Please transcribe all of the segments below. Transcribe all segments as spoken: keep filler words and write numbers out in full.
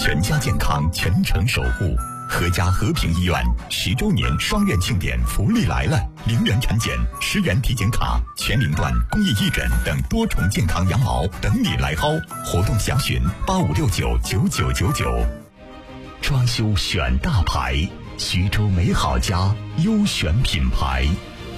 全家健康全程守护。合家和平医院十周年双院庆典福利来了，零元产检、十元体检卡、全龄段公益义诊等多重健康羊毛等你来薅。活动详询八五六九九九九九。装修选大牌，徐州美好家优选品牌。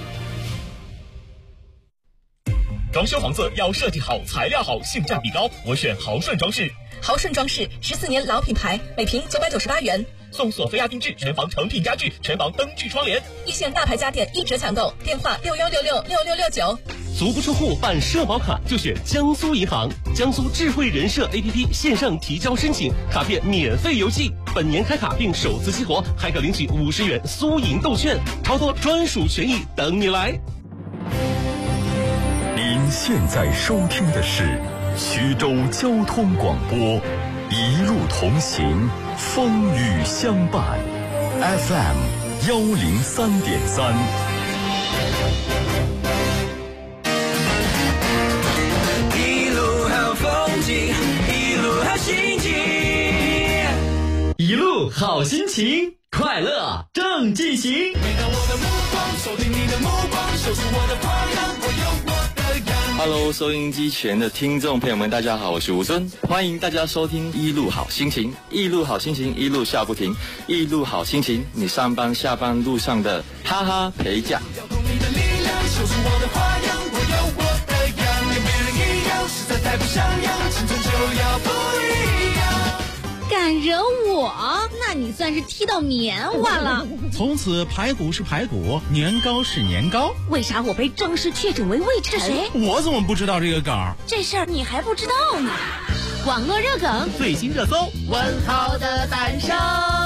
装修房子要设计好、材料好、性价比高，我选豪顺装饰。 豪顺装饰十四年老品牌，每平九百九十八元， 送索菲亚定制全房成品家具、全房灯具窗帘， 一线大牌家电一折抢购，电话六幺六六六六六九。 足不出户办社保卡就选江苏银行，江苏智慧人社 A P P 线上提交申请，卡片免费邮寄，本年开卡并首次激活，还可领取五十元苏银豆券，超多专属权益等你来。 您现在收听的是徐州交通广播，一路同行，风雨相伴 ，F M 幺零三点三。 一路好风景，一路好心情， 一路好心情，快乐正进行。 每当我的目光锁定你的目光，守住我的花样，我有我的样。 Hello， 收音机前的听众朋友们，大家好，我是吴尊，欢迎大家收听一路好心情，一路好心情，一路笑不停，一路好心情，你上班下班路上的哈哈陪驾。 要用你的力量，守住我的花样，我有我的样，跟别人一样，实在太不像样，青春就要不一样。 敢惹我，那你算是踢到棉花了。 从此排骨是排骨，年糕是年糕。 为啥我被正式确诊为胃臣？谁？ 我怎么不知道这个梗？ 这事儿你还不知道呢。网络热梗， 最新热搜， 文涛的诞生。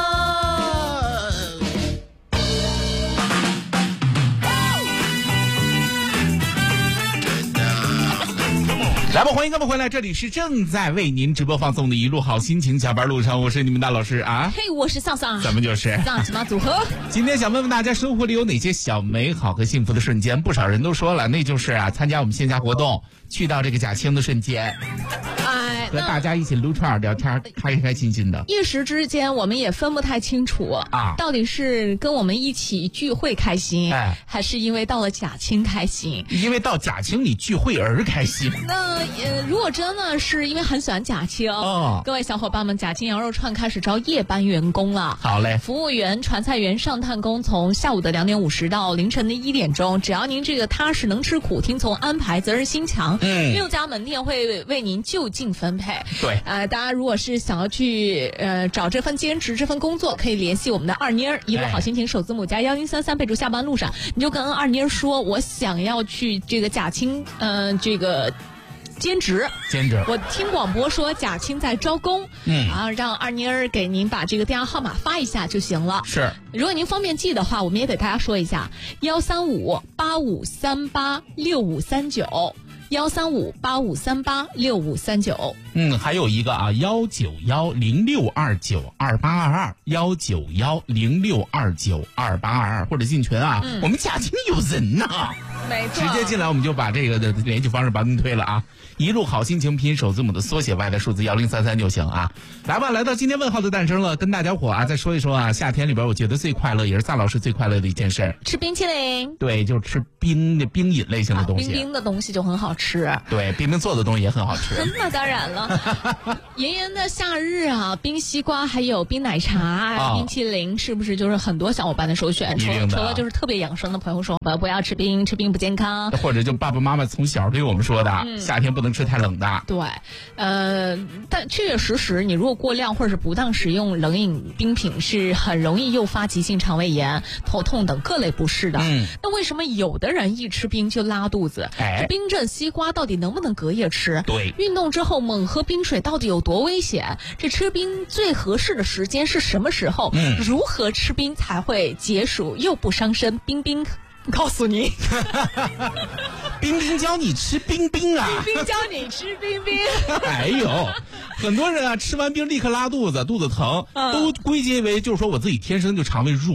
来吧，欢迎各位回来，这里是正在为您直播放送的一路好心情，加班路上，我是你们大老师啊。 嘿，我是桑桑， 咱们就是桑什么组合。 今天想问问大家，生活里有哪些小美好和幸福的瞬间？不少人都说了，那就是啊，参加我们线下活动，去到这个假青的瞬间， 哎， 和大家一起撸串聊天，开开心心的。 一时之间，我们也分不太清楚啊，到底是跟我们一起聚会开心，哎，还是因为到了假青开心？ 因为到假青你聚会而开心。 那呃，如果真的是因为很喜欢假青，哦，各位小伙伴们，假青羊肉串开始招夜班员工了。 好嘞， 服务员、传菜员、上炭工，从下午的两点五十到凌晨的一点钟，只要您这个踏实能吃苦、听从安排、责任心强，嗯，六家门店会为您就近分配。 对， 呃，大家如果是想要去呃找这份兼职、这份工作，可以联系我们的二妮儿，一路好心情首字母加幺零三三，备注下班路上，你就跟二妮儿说，我想要去这个假青，呃，这个。兼职， 兼职。 我听广播说假青在招工，嗯，啊，让二妮儿给您把这个电话号码发一下就行了。 是， 如果您方便记的话，我们也给大家说一下：幺三五八五三八六五三九，幺三五八五三八六五三九。 嗯，还有一个啊，幺九幺零六二九二八二二，幺九幺零六二九二八二二，或者进群啊，嗯、我们假青有人呐、啊。 没错， 直接进来我们就把这个的联系方式把您推了啊！一路好心情拼首字母的缩写外的数字幺零三三就行啊！来吧，来到今天问号的诞生了，跟大家伙啊再说一说啊，夏天里边我觉得最快乐也是萨老师最快乐的一件事， 吃冰淇淋。 对，就是吃冰的冰饮类型的东西、 啊，冰冰的东西就很好吃。 对，冰冰做的东西也很好吃。 那当然了，炎炎的夏日啊，冰西瓜还有冰奶茶、哦、冰淇淋是不是就是很多小伙伴的首选？除除了就是特别养生的朋友说不不要吃冰，吃冰不健康， 或者就爸爸妈妈从小对我们说的、嗯、夏天不能吃太冷的。 对，呃，但确确实实你如果过量或者是不当食用冷饮冰品，是很容易诱发急性肠胃炎、头痛等各类不适的。嗯，那为什么有的人一吃冰就拉肚子？哎，冰镇西瓜到底能不能隔夜吃？ 对， 运动之后猛喝冰水到底有多危险？这吃冰最合适的时间是什么时候？嗯，如何吃冰才会解暑又不伤身？冰冰告诉你， 冰冰教你吃冰冰啊！ 冰冰教你吃冰冰。 哎呦，很多人啊，吃完冰立刻拉肚子，肚子疼，嗯、都归结为就是说我自己天生就肠胃弱。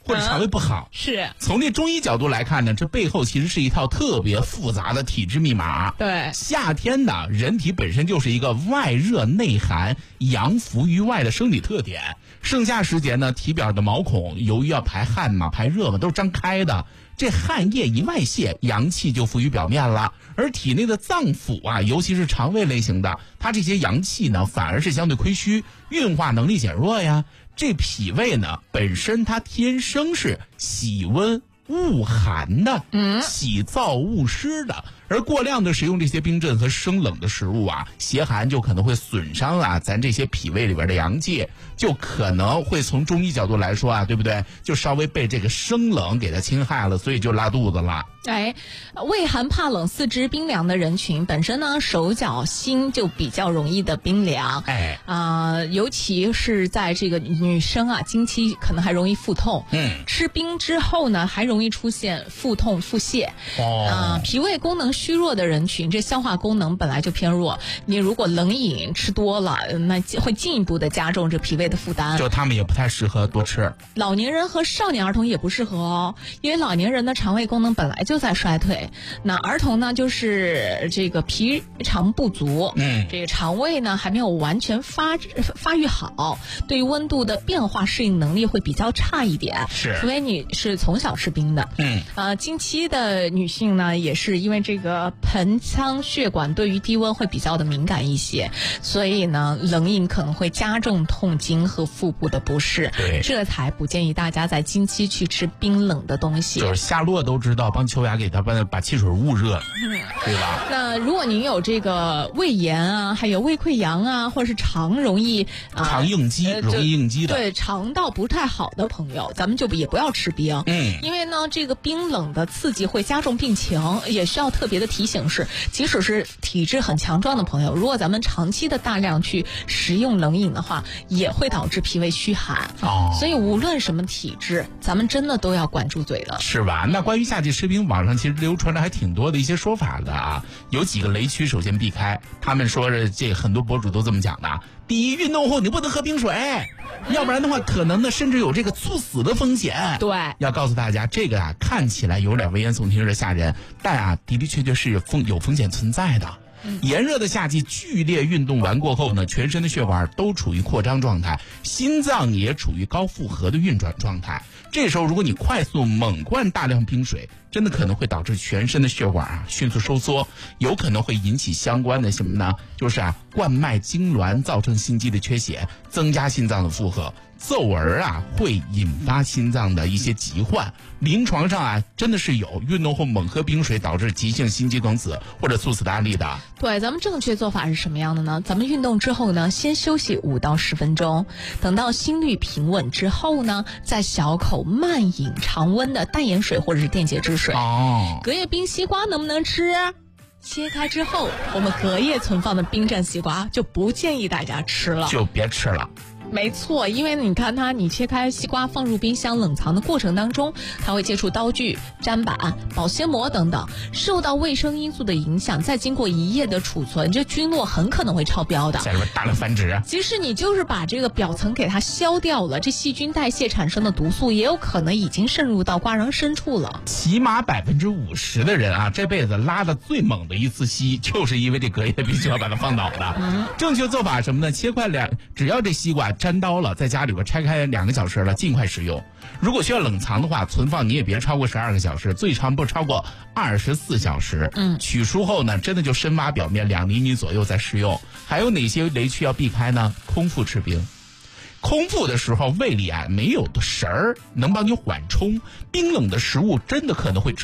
或者肠胃不好。 嗯、是。 从这中医角度来看呢，这背后其实是一套特别复杂的体质密码。 对， 夏天呢，人体本身就是一个外热内寒、阳浮于外的生理特点。盛夏时节呢，体表的毛孔由于要排汗嘛、排热嘛，都是张开的。这汗液一外泄，阳气就浮于表面了。而体内的脏腑啊，尤其是肠胃类型的，它这些阳气呢，反而是相对亏虚，运化能力减弱呀。这脾胃呢，本身它天生是喜温恶寒的，嗯，喜燥恶湿的。而过量的食用这些冰镇和生冷的食物啊，邪寒就可能会损伤啊咱这些脾胃里边的阳气，就可能会从中医角度来说啊，对不对？就稍微被这个生冷给它侵害了，所以就拉肚子了。 哎，畏寒怕冷、四肢冰凉的人群，本身呢手脚心就比较容易的冰凉。 哎， 啊、呃，尤其是在这个女生啊，经期可能还容易腹痛。 嗯， 吃冰之后呢，还容易出现腹痛、腹泻。 哦， 啊、呃，脾胃功能虚弱的人群，这消化功能本来就偏弱，你如果冷饮吃多了，那会进一步的加重这脾胃的负担。 就他们也不太适合多吃。 老年人和少年儿童也不适合哦，因为老年人的肠胃功能本来就在衰退，那儿童呢就是这个脾肠不足， 嗯， 这个肠胃呢还没有完全发发育好，对于温度的变化适应能力会比较差一点。 是， 除非你是从小吃冰的。 嗯， 呃，经期的女性呢，也是因为这个盆腔血管对于低温会比较的敏感一些，所以呢，冷饮可能会加重痛经和腹部的不适。 对， 这才不建议大家在经期去吃冰冷的东西。 就是夏洛都知道帮秋雅给他把把汽水捂热了，嗯，对吧？ 那如果您有这个胃炎啊，还有胃溃疡啊，或者是肠容易啊、 肠应激、呃、容易应激的， 对肠道不太好的朋友，咱们就也不要吃冰。 嗯， 因为呢，这个冰冷的刺激会加重病情，也需要特别的提醒是，即使是体质很强壮的朋友，如果咱们长期的大量去食用冷饮的话，也会导致脾胃虚寒。 哦， 所以无论什么体质，咱们真的都要管住嘴了， 是吧？那关于夏季吃冰，网上其实流传着还挺多的一些说法的啊，有几个雷区首先避开。他们说是这很多博主都这么讲的：第一，运动后你不能喝冰水，要不然的话可能呢甚至有这个猝死的风险。 对， 要告诉大家，这个啊看起来有点危言耸听，有点吓人，但啊的的确确是风有风险存在的。炎热的夏季，剧烈运动完过后呢，全身的血管都处于扩张状态，心脏也处于高负荷的运转状态。这时候，如果你快速猛灌大量冰水，真的可能会导致全身的血管啊迅速收缩，有可能会引起相关的什么呢？就是啊冠脉痉挛，造成心肌的缺血，增加心脏的负荷，骤而啊会引发心脏的一些疾患。临床上啊真的是有运动后猛喝冰水导致急性心肌梗死或者猝死的案例的。 对，咱们正确做法是什么样的呢？咱们运动之后呢，先休息五到十分钟，等到心率平稳之后呢，再小口慢饮常温的淡盐水或者是电解质水。 哦， 隔夜冰西瓜能不能吃？切开之后，我们隔夜存放的冰镇西瓜就不建议大家吃了， 就别吃了。 没错，因为你看它，你切开西瓜放入冰箱冷藏的过程当中，它会接触刀具、砧板、保鲜膜等等，受到卫生因素的影响，再经过一夜的储存，这菌落很可能会超标的， 在里边大量繁殖。 即使你就是把这个表层给它削掉了，这细菌代谢产生的毒素也有可能已经渗入到瓜瓤深处了。 起码百分之五十的人啊，这辈子拉的最猛的一次稀，就是因为这隔夜冰西瓜把它放倒的。嗯，正确做法什么呢？切块两，只要这西瓜沾刀了，在家里边拆开两个小时了，尽快食用。如果需要冷藏的话，存放你也别超过十二个小时，最长不超过二十四小时。 嗯， 取出后呢，真的就深挖表面两厘米左右再食用。还有哪些雷区要避开呢？空腹吃冰。空腹的时候胃里啊没有的食儿能帮你缓冲，冰冷的食物真的可能会